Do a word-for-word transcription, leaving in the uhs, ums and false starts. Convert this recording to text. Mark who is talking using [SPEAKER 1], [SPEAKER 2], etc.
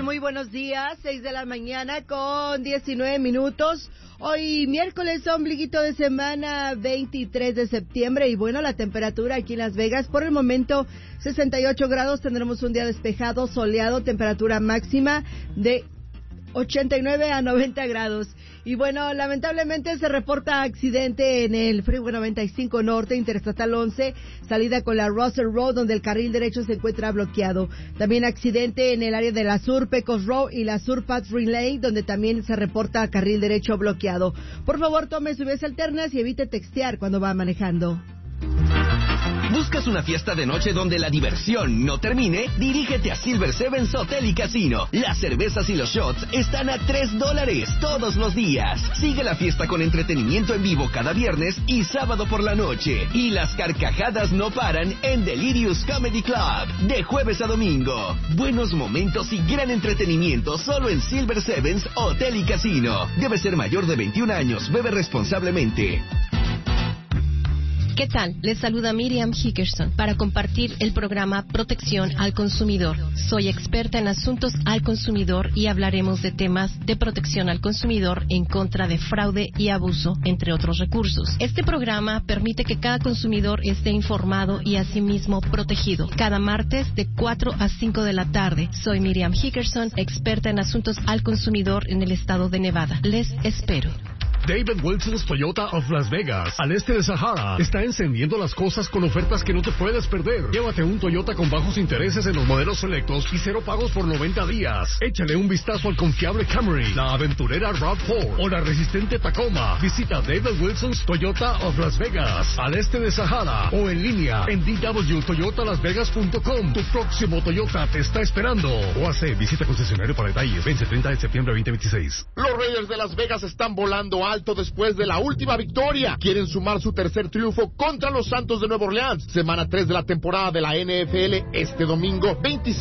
[SPEAKER 1] tal? Muy buenos días, seis de la mañana con diecinueve minutos. Hoy miércoles, ombliguito de semana, veintitrés de septiembre. Y bueno, la temperatura aquí en Las Vegas, por el momento, sesenta y ocho grados. Tendremos un día despejado, soleado, temperatura máxima de ochenta y nueve a noventa grados. Y bueno, lamentablemente se reporta accidente en el Freeway noventa y cinco Norte, Interestatal once, salida con la Russell Road, donde el carril derecho se encuentra bloqueado. También accidente en el área de la Sur Pecos Road y la Sur Patrick Lane, donde también se reporta carril derecho bloqueado. Por favor, tome sus vías alternas y evite textear cuando va manejando.
[SPEAKER 2] ¿Buscas una fiesta de noche donde la diversión no termine? Dirígete a Silver Sevens Hotel y Casino. Las cervezas y los shots están a tres dólares todos los días. Sigue la fiesta con entretenimiento en vivo cada viernes y sábado por la noche. Y las carcajadas no paran en Delirious Comedy Club, de jueves a domingo. Buenos momentos y gran entretenimiento solo en Silver Sevens Hotel y Casino. Debe ser mayor de veintiún años. Bebe responsablemente.
[SPEAKER 3] ¿Qué tal? Les saluda Miriam Hickerson para compartir el programa Protección al Consumidor. Soy experta en asuntos al consumidor y hablaremos de temas de protección al consumidor en contra de fraude y abuso, entre otros recursos. Este programa permite que cada consumidor esté informado y asimismo protegido. Cada martes de cuatro a cinco de la tarde. Soy Miriam Hickerson, experta en asuntos al consumidor en el estado de Nevada. Les espero.
[SPEAKER 4] David Wilson's Toyota of Las Vegas, al este de Sahara, está encendiendo las cosas con ofertas que no te puedes perder. Llévate un Toyota con bajos intereses en los modelos selectos y cero pagos por noventa días. Échale un vistazo al confiable Camry, la aventurera RAV cuatro o la resistente Tacoma. Visita David Wilson's Toyota of Las Vegas, al este de Sahara, o en línea en d w toyota las vegas punto com. Tu próximo Toyota te está esperando. O hace visita concesionario para detalles. Vence treinta de septiembre de veinte veintiséis.
[SPEAKER 5] Los Raiders de Las Vegas están volando alto después de la última victoria. Quieren sumar su tercer triunfo contra los Santos de Nueva Orleans. Semana tres de la temporada de la N F L este domingo veinticinco